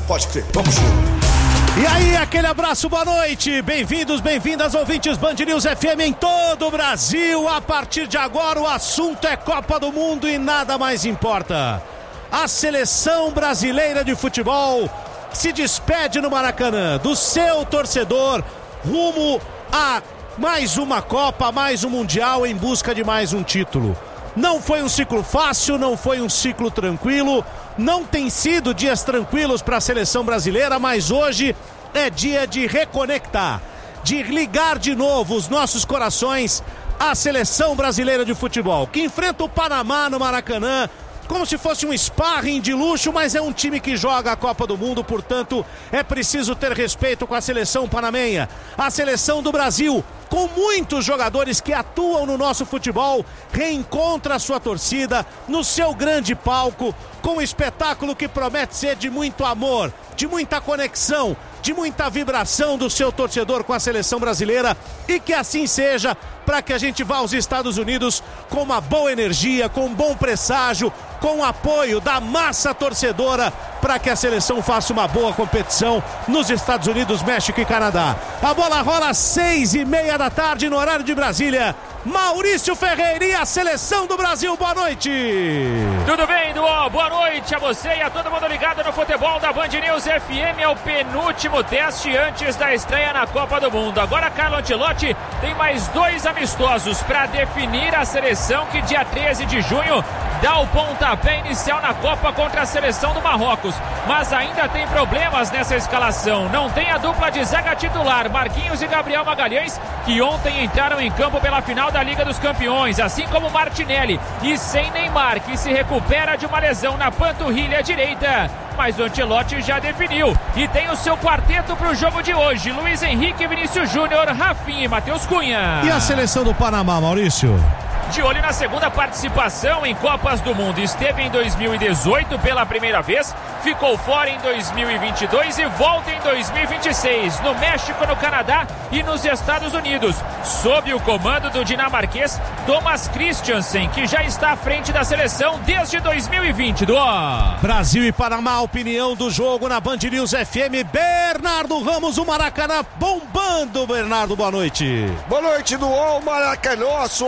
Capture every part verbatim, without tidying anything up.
Pode crer, vamos junto. E aí, aquele abraço, boa noite, bem-vindos, bem-vindas, ouvintes Band News F M em todo o Brasil. A partir de agora o assunto é Copa do Mundo e nada mais importa. A seleção brasileira de futebol se despede no Maracanã do seu torcedor rumo a mais uma Copa, mais um Mundial em busca de mais um título. Não foi um ciclo fácil, não foi um ciclo tranquilo, não tem sido dias tranquilos para a seleção brasileira, mas hoje é dia de reconectar, de ligar de novo os nossos corações à seleção brasileira de futebol, que enfrenta o Panamá no Maracanã, como se fosse um sparring de luxo, mas é um time que joga a Copa do Mundo, portanto é preciso ter respeito com a seleção panamenha, a seleção do Brasil, com muitos jogadores que atuam no nosso futebol, reencontra a sua torcida no seu grande palco, com um espetáculo que promete ser de muito amor, de muita conexão, de muita vibração do seu torcedor com a seleção brasileira, e que assim seja, para que a gente vá aos Estados Unidos com uma boa energia, com um bom presságio, com o apoio da massa torcedora, para que a seleção faça uma boa competição nos Estados Unidos, México e Canadá. A bola rola às seis e meia da tarde no horário de Brasília. Maurício Ferreira e a seleção do Brasil, boa noite! Tudo bem, Duó? Boa noite a você e a todo mundo ligado no futebol da Band News F M. É o penúltimo teste antes da estreia na Copa do Mundo. Agora Carlo Ancelotti tem mais dois amistosos para definir a seleção que dia treze de junho dá o pontapé inicial na Copa contra a seleção do Marrocos. Mas ainda tem problemas nessa escalação. Não tem a dupla de zaga titular, Marquinhos e Gabriel Magalhães, que ontem entraram em campo pela final da Liga dos Campeões, assim como Martinelli, e sem Neymar, que se recupera de uma lesão na panturrilha direita. Mas o Ancelotti já definiu e tem o seu quarteto para o jogo de hoje: Luiz Henrique, Vinícius Júnior, Rafinha e Matheus Cunha. E a seleção do Panamá, Maurício? De olho na segunda participação em Copas do Mundo. Esteve em dois mil e dezoito pela primeira vez, ficou fora em dois mil e vinte e dois e volta em dois mil e vinte e seis, no México, no Canadá e nos Estados Unidos, sob o comando do dinamarquês Thomas Christiansen, que já está à frente da seleção desde dois mil e vinte. Do Brasil e Panamá, opinião do jogo na Band News F M. Bernardo Ramos, o Maracanã bombando. Bernardo, boa noite. Boa noite, Duó. O Maracanã,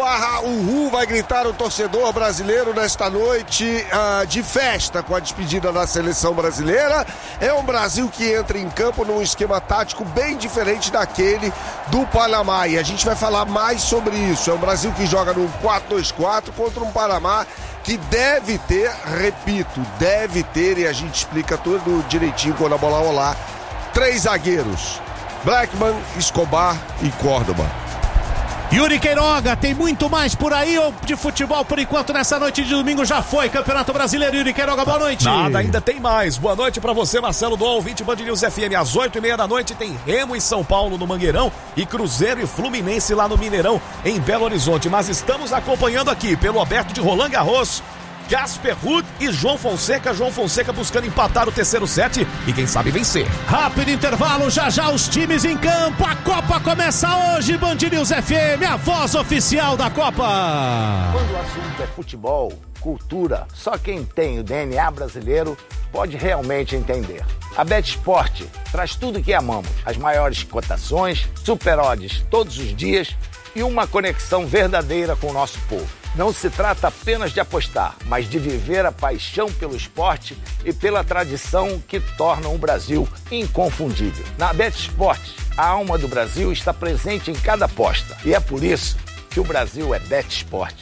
o Uhul, vai gritar o torcedor brasileiro nesta noite uh, de festa com a despedida da seleção brasileira. É um Brasil que entra em campo num esquema tático bem diferente daquele do Panamá, e a gente vai falar mais sobre isso. É um Brasil que joga num quatro dois quatro contra um Panamá que deve ter, repito, deve ter, e a gente explica tudo direitinho quando a bola rolar, três zagueiros: Blackman, Escobar e Córdoba. Yuri Queiroga, tem muito mais por aí ou de futebol por enquanto nessa noite de domingo? Já foi Campeonato Brasileiro. Yuri Queiroga, boa noite. Nada, ainda tem mais. Boa noite pra você, Marcelo do ouvinte Band News F M. Às oito e meia da noite tem Remo e São Paulo no Mangueirão e Cruzeiro e Fluminense lá no Mineirão, em Belo Horizonte. Mas estamos acompanhando aqui pelo aberto de Roland Garros, Casper Ruud e João Fonseca. João Fonseca buscando empatar o terceiro set e quem sabe vencer. Rápido intervalo, já já os times em campo. A Copa começa hoje. Band News F M, a voz oficial da Copa. Quando o assunto é futebol, cultura, só quem tem o D N A brasileiro pode realmente entender. A BetSport traz tudo o que amamos: as maiores cotações, super odds todos os dias e uma conexão verdadeira com o nosso povo. Não se trata apenas de apostar, mas de viver a paixão pelo esporte e pela tradição que tornam o Brasil inconfundível. Na BetSport, a alma do Brasil está presente em cada aposta. E é por isso que o Brasil é BetSport.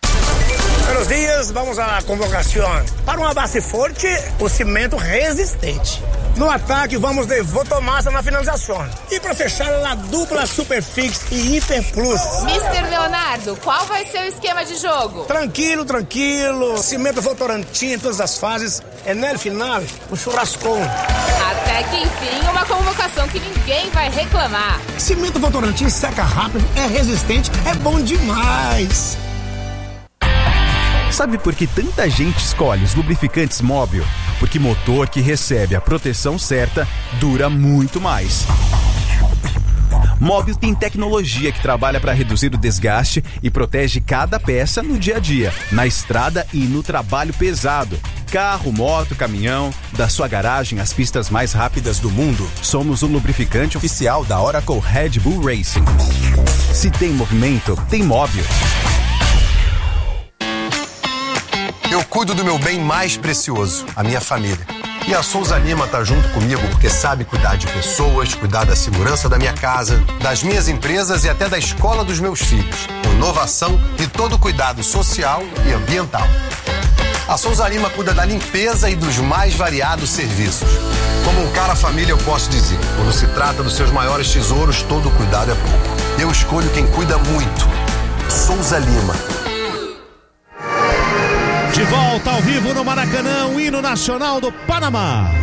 Buenos dias, vamos à convocação. Para uma base forte, o cimento resistente. No ataque, vamos de Votomassa na finalização. E para fechar, a dupla Superfix e Hiper Plus. mister Leonardo, qual vai ser o esquema de jogo? Tranquilo, tranquilo. Cimento Votorantim em todas as fases. É no final, o churrascão. Até que enfim, uma convocação que ninguém vai reclamar. Cimento Votorantim seca rápido, é resistente, é bom demais. Sabe por que tanta gente escolhe os lubrificantes Móbil? Porque motor que recebe a proteção certa dura muito mais. Móbil tem tecnologia que trabalha para reduzir o desgaste e protege cada peça no dia a dia, na estrada e no trabalho pesado. carro, moto, caminhão, da sua garagem às pistas mais rápidas do mundo, somos o lubrificante oficial da Oracle Red Bull Racing. Se tem movimento, tem Móbil. Eu cuido do meu bem mais precioso, a minha família. E a Souza Lima tá junto comigo porque sabe cuidar de pessoas, cuidar da segurança da minha casa, das minhas empresas e até da escola dos meus filhos. Com inovação e todo cuidado social e ambiental. A Souza Lima cuida da limpeza e dos mais variados serviços. Como um cara família, eu posso dizer, quando se trata dos seus maiores tesouros, todo cuidado é pouco. Eu escolho quem cuida muito. Souza Lima. De volta ao vivo no Maracanã, o hino nacional do Panamá.